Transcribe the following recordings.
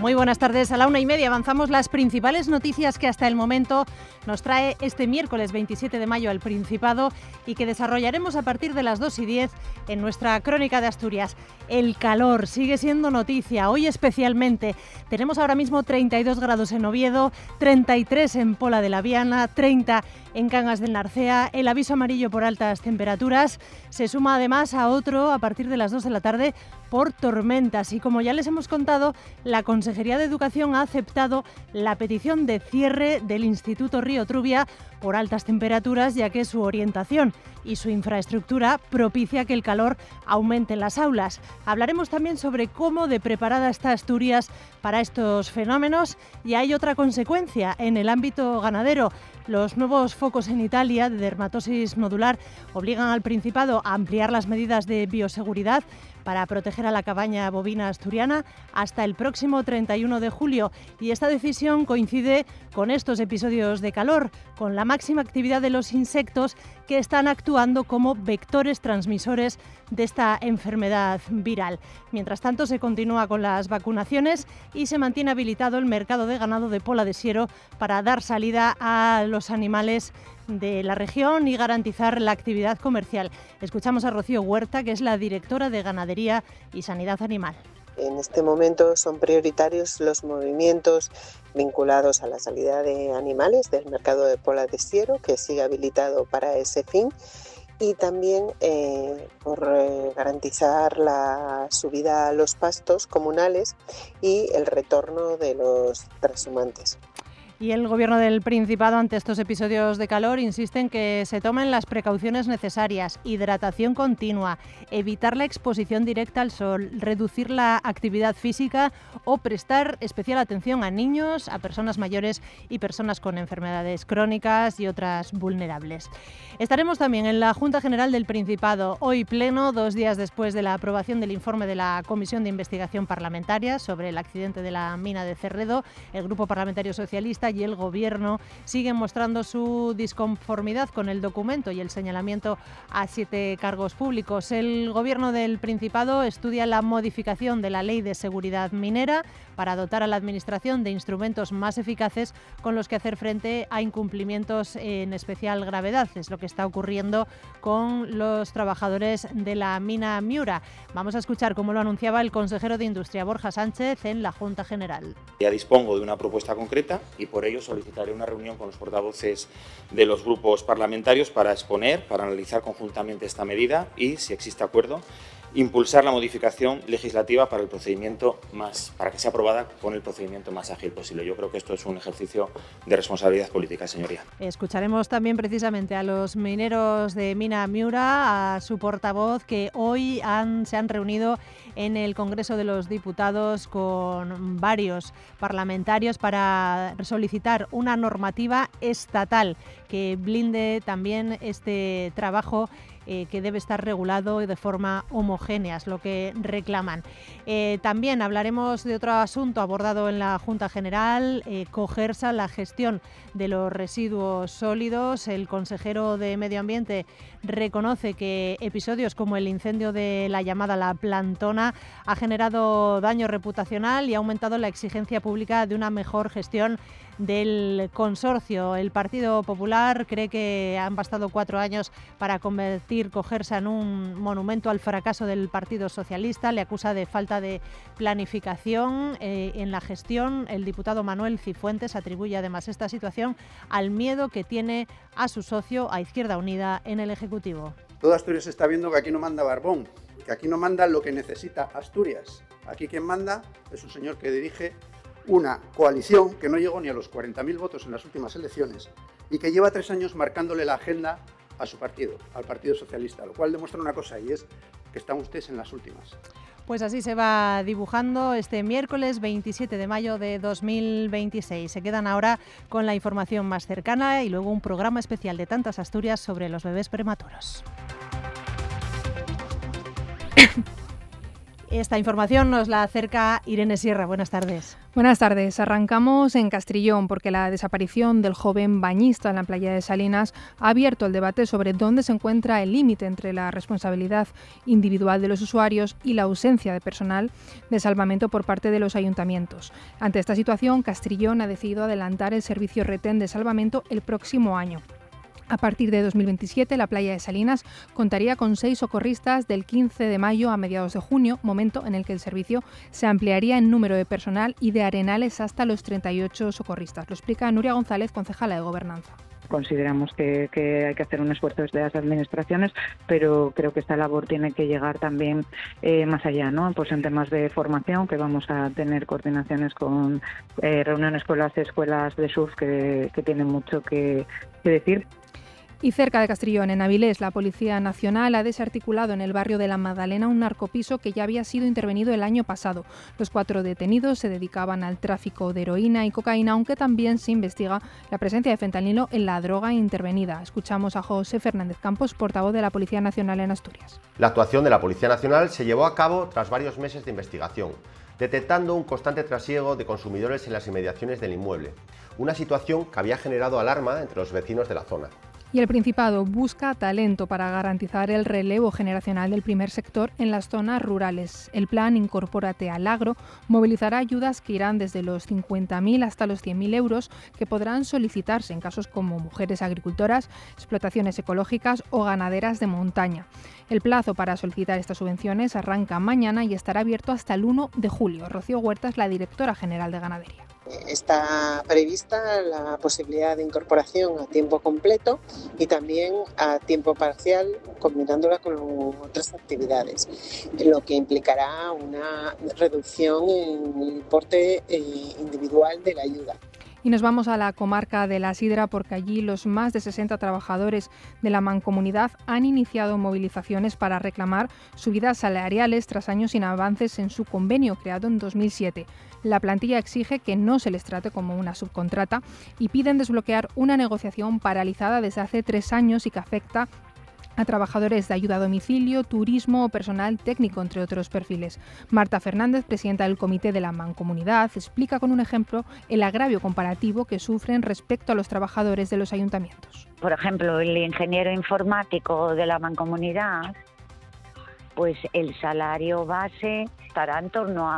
Muy buenas tardes. A la 1:30 avanzamos las principales noticias que hasta el momento nos trae este miércoles 27 de mayo al Principado y que desarrollaremos a partir de las 2:10 en nuestra Crónica de Asturias. El calor sigue siendo noticia, hoy especialmente. Tenemos ahora mismo 32 grados en Oviedo, 33 en Pola de la Viana, 30 en Cangas del Narcea. El aviso amarillo por altas temperaturas se suma además a otro a partir de las 2 de la tarde por tormentas. Y como ya les hemos contado, la Consejería de Educación ha aceptado la petición de cierre del Instituto Río Trubia por altas temperaturas, ya que su orientación y su infraestructura propicia que el calor aumente en las aulas. Hablaremos también sobre cómo de preparada está Asturias para estos fenómenos, y hay otra consecuencia en el ámbito ganadero. Los nuevos focos en Italia de dermatosis nodular obligan al Principado a ampliar las medidas de bioseguridad para proteger a la cabaña bovina asturiana hasta el próximo 31 de julio. Y esta decisión coincide con estos episodios de calor, con la máxima actividad de los insectos que están actuando como vectores transmisores de esta enfermedad viral. Mientras tanto, se continúa con las vacunaciones y se mantiene habilitado el mercado de ganado de Pola de Siero para dar salida a los animales de la región y garantizar la actividad comercial. Escuchamos a Rocío Huerta, que es la directora de Ganadería y Sanidad Animal. En este momento son prioritarios los movimientos vinculados a la salida de animales del mercado de Pola de Siero, que sigue habilitado para ese fin, y también por garantizar la subida a los pastos comunales y el retorno de los trashumantes. Y el Gobierno del Principado, ante estos episodios de calor, insiste en que se tomen las precauciones necesarias: hidratación continua, evitar la exposición directa al sol, reducir la actividad física o prestar especial atención a niños, a personas mayores y personas con enfermedades crónicas y otras vulnerables. Estaremos también en la Junta General del Principado, hoy pleno, 2 días después de la aprobación del informe de la Comisión de Investigación Parlamentaria sobre el accidente de la mina de Cerredo. El Grupo Parlamentario Socialista y el Gobierno siguen mostrando su disconformidad con el documento y el señalamiento a 7 cargos públicos. El Gobierno del Principado estudia la modificación de la Ley de Seguridad Minera para dotar a la Administración de instrumentos más eficaces con los que hacer frente a incumplimientos en especial gravedad. Es lo que está ocurriendo con los trabajadores de la mina Miura. Vamos a escuchar cómo lo anunciaba el consejero de Industria, Borja Sánchez, en la Junta General. Ya dispongo de una propuesta concreta y por ello solicitaré una reunión con los portavoces de los grupos parlamentarios para exponer, para analizar conjuntamente esta medida y, si existe acuerdo, impulsar la modificación legislativa para que sea aprobada con el procedimiento más ágil posible. Yo creo que esto es un ejercicio de responsabilidad política, señoría. Escucharemos también precisamente a los mineros de Mina Miura, a su portavoz, que hoy se han reunido en el Congreso de los Diputados con varios parlamentarios para solicitar una normativa estatal que blinde también este trabajo que debe estar regulado de forma homogénea, es lo que reclaman. También hablaremos de otro asunto abordado en la Junta General, Cogersa, la gestión de los residuos sólidos. El consejero de Medio Ambiente reconoce que episodios como el incendio de la llamada La Plantona ha generado daño reputacional y ha aumentado la exigencia pública de una mejor gestión del consorcio. El Partido Popular cree que han bastado 4 años para convertir Cogersa en un monumento al fracaso del Partido Socialista. Le acusa de falta de planificación en la gestión. El diputado Manuel Cifuentes atribuye además esta situación al miedo que tiene a su socio, a Izquierda Unida, en el Ejecutivo. Todo Asturias está viendo que aquí no manda Barbón, que aquí no manda lo que necesita Asturias. Aquí quien manda es un señor que dirige una coalición que no llegó ni a los 40.000 votos en las últimas elecciones y que lleva 3 años marcándole la agenda a su partido, al Partido Socialista, lo cual demuestra una cosa, y es que están ustedes en las últimas. Pues así se va dibujando este miércoles 27 de mayo de 2026. Se quedan ahora con la información más cercana y luego un programa especial de Tantas Asturias sobre los bebés prematuros. Esta información nos la acerca Irene Sierra. Buenas tardes. Buenas tardes. Arrancamos en Castrillón porque la desaparición del joven bañista en la playa de Salinas ha abierto el debate sobre dónde se encuentra el límite entre la responsabilidad individual de los usuarios y la ausencia de personal de salvamento por parte de los ayuntamientos. Ante esta situación, Castrillón ha decidido adelantar el servicio retén de salvamento el próximo año. A partir de 2027, la playa de Salinas contaría con 6 socorristas del 15 de mayo a mediados de junio, momento en el que el servicio se ampliaría en número de personal y de arenales hasta los 38 socorristas. Lo explica Nuria González, concejala de Gobernanza. Consideramos que hay que hacer un esfuerzo desde las administraciones, pero creo que esta labor tiene que llegar también más allá, ¿no? Pues en temas de formación, que vamos a tener coordinaciones con reuniones con las escuelas de surf que tienen mucho que decir. Y cerca de Castrillón, en Avilés, la Policía Nacional ha desarticulado en el barrio de La Magdalena un narcopiso que ya había sido intervenido el año pasado. Los 4 detenidos se dedicaban al tráfico de heroína y cocaína, aunque también se investiga la presencia de fentanilo en la droga intervenida. Escuchamos a José Fernández Campos, portavoz de la Policía Nacional en Asturias. La actuación de la Policía Nacional se llevó a cabo tras varios meses de investigación, detectando un constante trasiego de consumidores en las inmediaciones del inmueble, una situación que había generado alarma entre los vecinos de la zona. Y el Principado busca talento para garantizar el relevo generacional del primer sector en las zonas rurales. El plan Incorpórate al Agro movilizará ayudas que irán desde los 50.000 hasta los 100.000 euros que podrán solicitarse en casos como mujeres agricultoras, explotaciones ecológicas o ganaderas de montaña. El plazo para solicitar estas subvenciones arranca mañana y estará abierto hasta el 1 de julio. Rocío Huerta es la directora general de Ganadería. Está prevista la posibilidad de incorporación a tiempo completo y también a tiempo parcial, combinándola con otras actividades, lo que implicará una reducción en el importe individual de la ayuda. Y nos vamos a la comarca de La Sidra porque allí los más de 60 trabajadores de la Mancomunidad han iniciado movilizaciones para reclamar subidas salariales tras años sin avances en su convenio creado en 2007. La plantilla exige que no se les trate como una subcontrata y piden desbloquear una negociación paralizada desde hace 3 años y que afecta a trabajadores de ayuda a domicilio, turismo o personal técnico, entre otros perfiles. Marta Fernández, presidenta del Comité de la Mancomunidad, explica con un ejemplo el agravio comparativo que sufren respecto a los trabajadores de los ayuntamientos. Por ejemplo, el ingeniero informático de la Mancomunidad, pues el salario base estará en torno a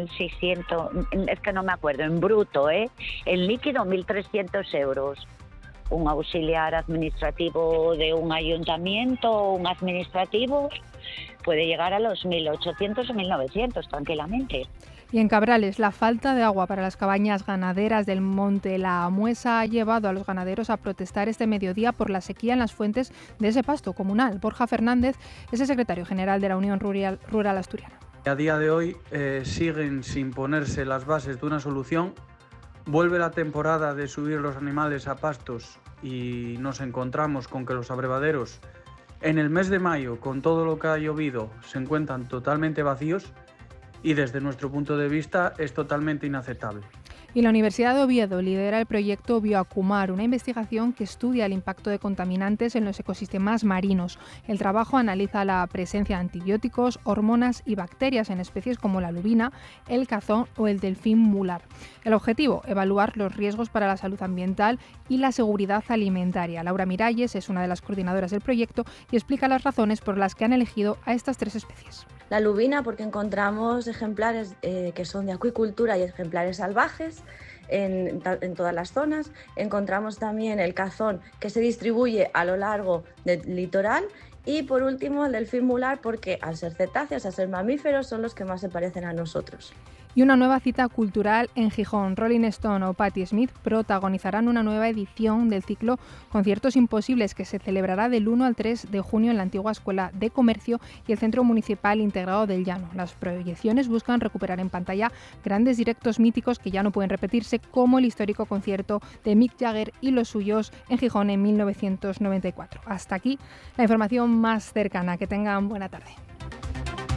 1.600, es que no me acuerdo, en bruto, en líquido 1.300 euros. Un auxiliar administrativo de un ayuntamiento, un administrativo, puede llegar a los 1.800 o 1.900 tranquilamente. Y en Cabrales, la falta de agua para las cabañas ganaderas del Monte La Amuesa ha llevado a los ganaderos a protestar este mediodía por la sequía en las fuentes de ese pasto comunal. Borja Fernández es el secretario general de la Unión Rural Asturiana. A día de hoy siguen sin ponerse las bases de una solución. Vuelve la temporada de subir los animales a pastos y nos encontramos con que los abrevaderos en el mes de mayo, con todo lo que ha llovido, se encuentran totalmente vacíos y desde nuestro punto de vista es totalmente inaceptable. Y la Universidad de Oviedo lidera el proyecto Bioacumar, una investigación que estudia el impacto de contaminantes en los ecosistemas marinos. El trabajo analiza la presencia de antibióticos, hormonas y bacterias en especies como la lubina, el cazón o el delfín mular. El objetivo, evaluar los riesgos para la salud ambiental y la seguridad alimentaria. Laura Miralles es una de las coordinadoras del proyecto y explica las razones por las que han elegido a estas 3 especies. La lubina porque encontramos ejemplares que son de acuicultura y ejemplares salvajes en todas las zonas. Encontramos también el cazón que se distribuye a lo largo del litoral y por último el delfín mular porque al ser cetáceos, al ser mamíferos son los que más se parecen a nosotros. Y una nueva cita cultural en Gijón. Rolling Stone o Patti Smith protagonizarán una nueva edición del ciclo Conciertos Imposibles que se celebrará del 1 al 3 de junio en la antigua Escuela de Comercio y el Centro Municipal Integrado del Llano. Las proyecciones buscan recuperar en pantalla grandes directos míticos que ya no pueden repetirse, como el histórico concierto de Mick Jagger y los suyos en Gijón en 1994. Hasta aquí la información más cercana. Que tengan buena tarde.